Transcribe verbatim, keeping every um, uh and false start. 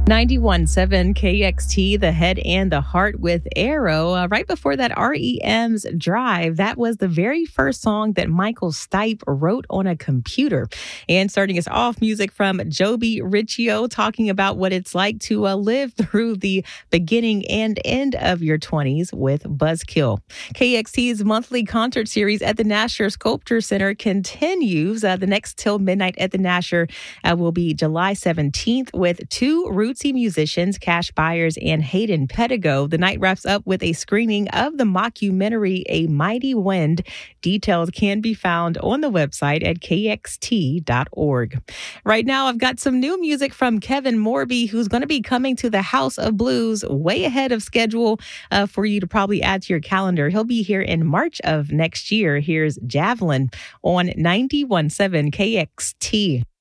ninety-one point seven K X T, The Head and the Heart with Arrow. Uh, right before that, R E M's Drive. That was the very first song that Michael Stipe wrote on a computer. And starting us off, music from Joby Riccio, talking about what it's like to uh, live through the beginning and end of your twenties with Buzzkill. K X T's monthly concert series at the Nasher Sculpture Center continues. Uh, the next Till Midnight at the Nasher uh, will be July seventeenth with two rootsy musicians, Cash Byers and Hayden Pedigo. The night wraps up with a screening of the mockumentary A Mighty Wind. Details can be found on the website at k x t dot org. Right now, I've got some new music from Kevin Morby, who's going to be coming to the House of Blues way ahead of schedule uh, for you to probably add to your calendar. He'll be here in March of next year. Here's Javelin on ninety-one point seven K X T.